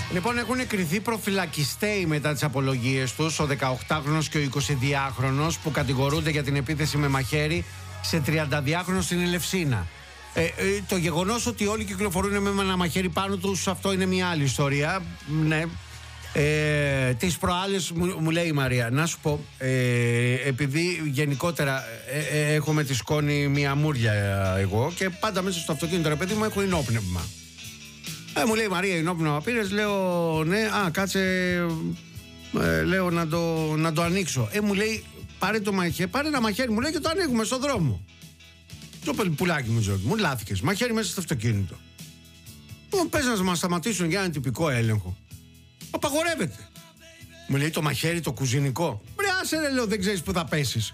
Λοιπόν, έχουν κριθεί προφυλακιστέοι μετά τις απολογίες τους, ο 18χρονος και ο 22χρονος που κατηγορούνται για την επίθεση με μαχαίρι σε 32χρονο στην Ελευσίνα. Το γεγονός ότι όλοι κυκλοφορούν με ένα μαχαίρι πάνω τους, αυτό είναι μια άλλη ιστορία. Ναι. Τις προάλλες μου λέει η Μαρία, να σου πω, επειδή γενικότερα έχω με τη σκόνη μια μούρια εγώ και πάντα μέσα στο αυτοκίνητο, ρε παιδί μου, έχω ενόπνευμα. Μου λέει η Μαρία, ενόπνευμα πήρες? Λέω ναι. Κάτσε, λέω να το ανοίξω. Μου λέει, πάρε ένα μαχαίρι, μου λέει, και το ανοίγουμε στον δρόμο. Το πουλάκι μου, Τζόκι, μου λάθηκες, μαχαίρι μέσα στο αυτοκίνητο. Πες να μας σταματήσουν για ένα τυπικό έλεγχο. Απαγορεύεται. Μου λέει, το μαχαίρι το κουζινικό. Βρε άσε ρε, λέω, δεν ξέρεις που θα πέσεις.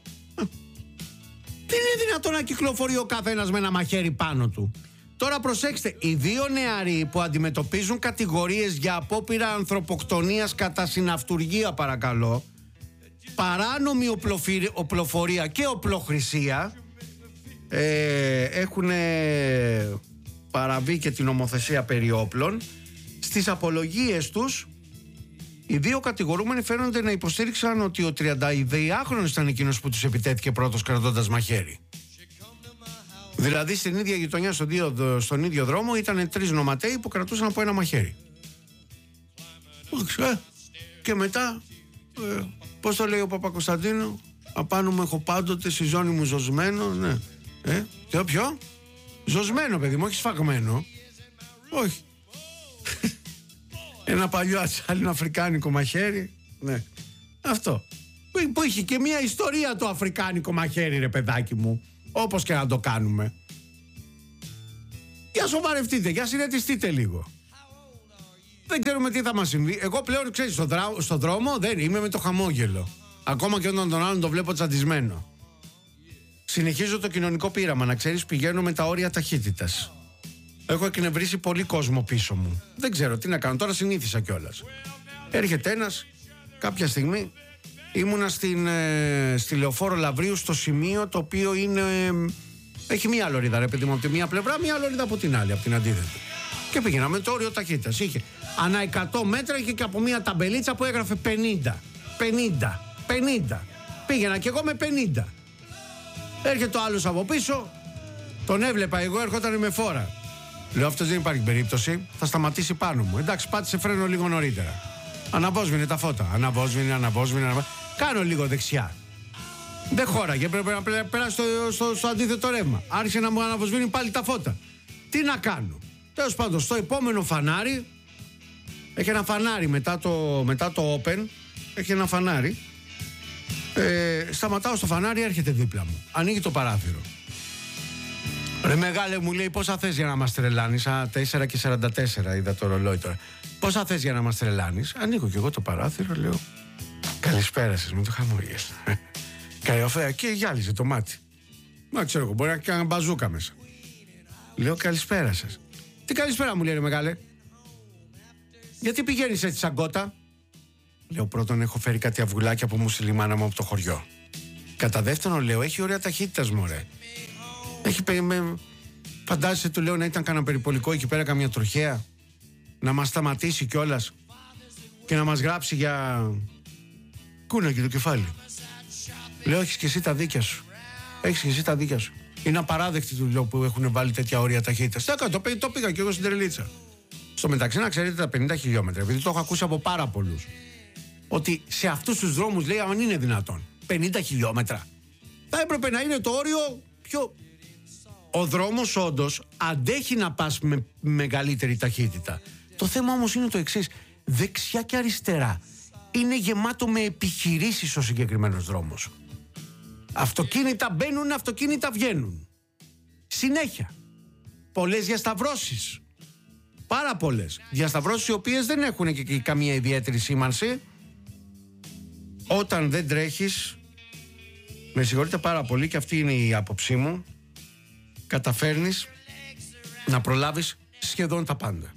Δεν είναι δυνατόν να κυκλοφορεί ο καθένας με ένα μαχαίρι πάνω του. Τώρα προσέξτε, οι δύο νεαροί που αντιμετωπίζουν κατηγορίες για απόπειρα ανθρωποκτονίας κατά συναυτουργία, παρακαλώ, παράνομη οπλοφορία και οπλοχρησία, έχουν παραβεί και την νομοθεσία περί όπλων. Στις απολογίες τους, οι δύο κατηγορούμενοι φαίνονται να υποστήριξαν ότι ο 32χρονος ήταν εκείνος που τους επιτέθηκε πρώτος κρατώντας μαχαίρι. Δηλαδή στην ίδια γειτονιά, στον ίδιο δρόμο, ήταν 3 νοματέοι που κρατούσαν από ένα μαχαίρι. Και μετά, πώς το λέει ο Παπακοσταντίνο, απάνω μου έχω πάντοτε, στη ζώνη μου ζωσμένο. Ναι. Ποιο? Ζωσμένο, παιδί μου, όχι σφαγμένο. Όχι. Ένα παλιό ατσάλινο αφρικάνικο μαχαίρι. Ναι. Αυτό. Που είχε και μια ιστορία το αφρικάνικο μαχαίρι, ρε παιδάκι μου. Όπως και να το κάνουμε. Για σοβαρευτείτε, για συνετιστείτε λίγο. Δεν ξέρουμε τι θα μας συμβεί. Εγώ πλέον, ξέρεις, στον δρόμο δεν είμαι με το χαμόγελο. Ακόμα και όταν τον άλλον τον βλέπω τσαντισμένο. Συνεχίζω το κοινωνικό πείραμα, να ξέρεις, πηγαίνω με τα όρια ταχύτητας. Έχω εκνευρίσει πολύ κόσμο πίσω μου. Δεν ξέρω τι να κάνω, τώρα συνήθισα κιόλας. Έρχεται ένας, κάποια στιγμή, ήμουνα στη Λεωφόρο Λαβρίου, στο σημείο το οποίο είναι... Έχει μία λωρίδα, ρε παιδί μου, από τη μία πλευρά, μία λωρίδα από την άλλη, από την αντίθετη. Και πήγαινα με το όριο ταχύτητας. Είχε ανά 100 μέτρα, είχε και από μία ταμπελίτσα που έγραφε 50. Πήγαινα κι εγώ με 50. Έρχεται ο άλλος από πίσω, τον έβλεπα εγώ, έρχονταν με φόρα. Λέω, αυτός δεν υπάρχει περίπτωση, θα σταματήσει πάνω μου. Εντάξει, πάτησε φρένο λίγο νωρίτερα. Αναβόσβηνε τα φώτα. Αναβόσβηνε. Κάνω λίγο δεξιά. Δεν χώραγε, πρέπει να περάσει στο αντίθετο ρεύμα. Άρχισε να μου αναβοσβήνει πάλι τα φώτα. Τι να κάνω? Τέλος πάντων, στο επόμενο φανάρι, έχει ένα φανάρι μετά το open, έχει ένα φανάρι. Σταματάω στο φανάρι, έρχεται δίπλα μου. Ανοίγει το παράθυρο. Ρε μεγάλε, μου λέει, πόσα θες για να μας τρελάνεις? 4:44 είδα το ρολόι τώρα. Πόσα θες για να μας τρελάνεις? Ανοίγω κι εγώ το παράθυρο, λέω, καλησπέρα σας, με το χαμόγελο. Καλησπέρα, και γυάλιζε το μάτι. Μα ξέρω εγώ, μπορεί να κάνει μπαζούκα μέσα. Λέω, καλησπέρα σας. Τι καλησπέρα, μου λέει, ρε μεγάλε? Γιατί πηγαίνεις έτσι σαν κότα? Λέω, πρώτον, έχω φέρει κάτι αυγουλάκια από μουσουλμάνα μου από το χωριό. Κατά δεύτερον, λέω, έχει ωραία ταχύτητα, μωρέ. Φαντάζεσαι, του λέω, να ήταν κανένα περιπολικό εκεί πέρα, καμιά τροχέα, να μας σταματήσει κιόλας και να μας γράψει για κούνακι το κεφάλι. Λέω, έχεις και εσύ τα δίκια σου. Είναι απαράδεκτη, του λέω, που έχουν βάλει τέτοια όρια ταχύτητας. Το πήγα κι εγώ στην τρελίτσα. Στο μεταξύ, να ξέρετε, τα 50 χιλιόμετρα, επειδή το έχω ακούσει από πάρα πολλούς, ότι σε αυτούς τους δρόμους, λέει, αν είναι δυνατόν 50 χιλιόμετρα, θα έπρεπε να είναι το όριο πιο... Ο δρόμος όντως αντέχει να πας με μεγαλύτερη ταχύτητα. Το θέμα όμως είναι το εξής. Δεξιά και αριστερά είναι γεμάτο με επιχειρήσεις ο συγκεκριμένος δρόμος. Αυτοκίνητα μπαίνουν, αυτοκίνητα βγαίνουν. Συνέχεια. Πολλές διασταυρώσεις. Πάρα πολλές. Διασταυρώσεις οι οποίες δεν έχουν και καμία ιδιαίτερη σήμανση. Όταν δεν τρέχεις, με συγχωρείτε πάρα πολύ, και αυτή είναι η άποψή μου, καταφέρνεις να προλάβεις σχεδόν τα πάντα.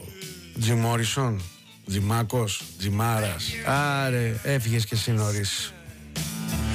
Τζι Μόρισον, Τζιμάκος, Τζιμάρας. Άρε, έφυγες και εσύ νωρίς.